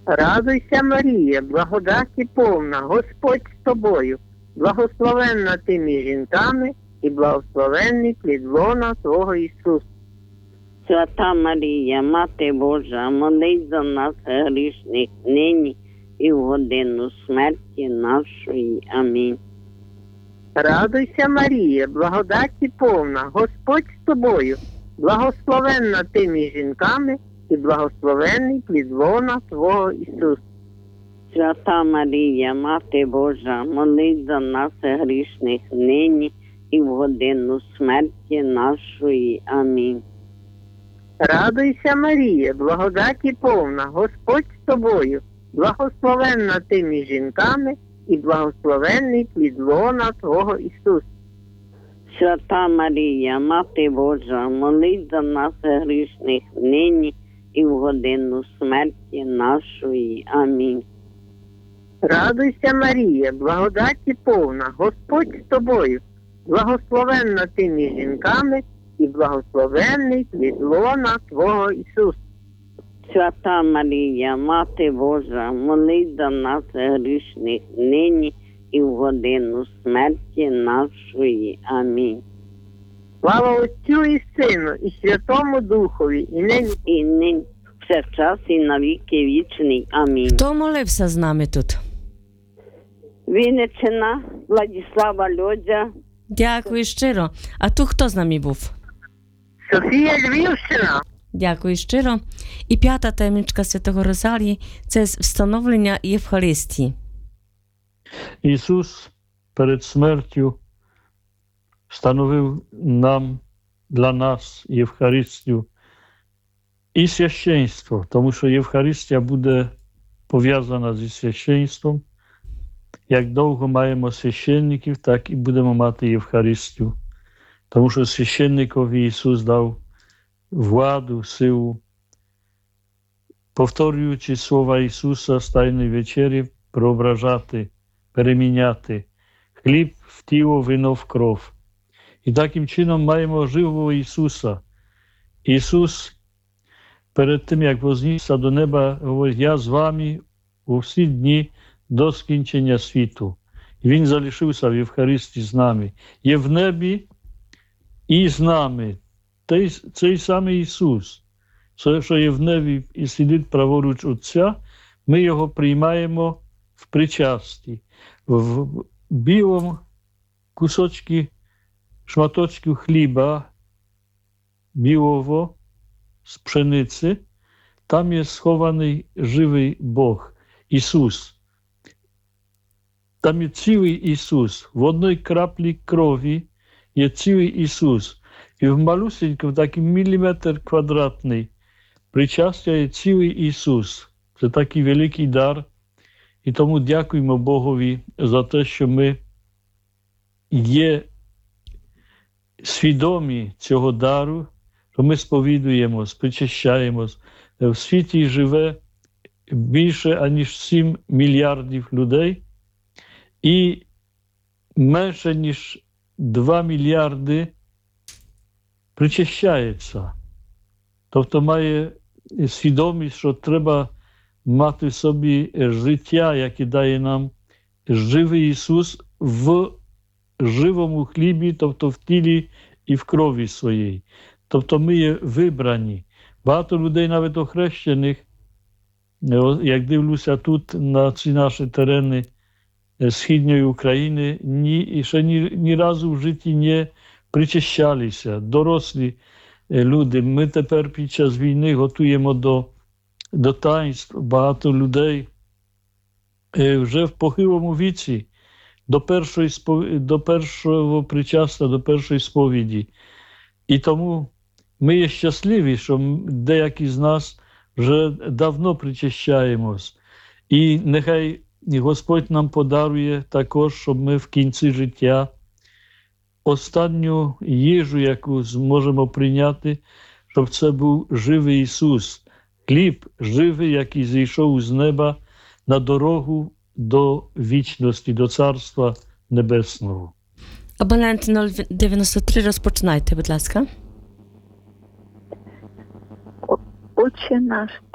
Радуйся, Марія, благодаті повна, Господь з тобою, благословенна ти між жінками і благословенний плід лона Твого Ісус. Свята Марія, Мати Божа, молись за нас грішних нині і в годину смерті нашої. Амінь. Радуйся, Марія, благодаті повна, Господь з тобою, благословенна ти між жінками і благословенний плід лона Твого Ісус. Свята Марія, Мати Божа, молись за нас грішних нині і в годину смерті нашої. Амінь. Радуйся, Марія, благодаті повна, Господь з тобою, благословенна ти між жінками і благословенний плід лона Твого Ісус. Свята Марія, Мати Божа, молись за нас грішних нині і в годину смерті нашої. Амінь. Радуйся, Марія, благодаті повна, Господь з тобою, благословенна ти між жінками і благословенний плід лона Твого Ісус. Свята Марія, Мати Божа, молись за нас грішних нині і в годину смерті нашої. Амінь. Слава Отцю і Сину, і Святому Духові, і нині І нині час і навіки вічний. Амінь. Хто молився з нами тут? Вінниччина, Владислава Льодзя. Дякую щиро. А тут хто з нами був? Софія Львівщина. Дякую щиро. І п'ята таємничка Святого Розарії – це встановлення Євхаристії. Ісус перед смертю встановив нам, для нас Євхаристію і священство, тому що Євхаристія буде пов'язана зі священством. Як довго маємо священників, так і будемо мати Євхаристію. Тому що священникові Ісус дав владу, силу. Повторюючи слова Ісуса з Тайної вечері, преображати, переміняти хліб в тіло, вино в кров. І таким чином маємо живого Ісуса. Ісус перед тим, як вознісся до неба, говорить: «Я з вами у всі дні до скінчення світу». І Він залишився в Євхаристії з нами. Є в небі і з нами. Цей самий Ісус, що є в небі і сидить праворуч Отця, ми Його приймаємо в причасті, в білому шматочку хліба білого з пшениці. Там є схований живий Бог, Ісус. Там є цілий Ісус. В одній краплі крові є цілий Ісус. І в малюсенькому, такий міліметр квадратний, причастя є цілий Ісус. Це такий великий дар. І тому дякуємо Богові за те, що ми є свідомі цього дару, що ми сповідуємось, причащаємось. В світі живе більше, аніж 7 мільярдів людей, і менше, ніж 2 мільярди причащається. Тобто має свідомість, що треба мати в собі життя, яке дає нам живий Ісус в живому хлібі, тобто в тілі і в крові своїй. Тобто ми є вибрані. Багато людей, навіть охрещених, як дивлюся тут на ці наші терени Східної України, ще ні разу в житті не причащалися. Дорослі люди. Ми тепер під час війни готуємо до таїнств. Багато людей вже в похилому віці до першого причастя, до першої сповіді. І тому ми є щасливі, що деякі з нас вже давно причащаємось. І нехай Господь нам подарує також, щоб ми в кінці життя останню їжу, яку зможемо прийняти, щоб це був живий Ісус. Хліб живий, який зійшов з неба на дорогу до вічності, до Царства Небесного. Абонент 093, розпочинайте, будь ласка. Отче наш,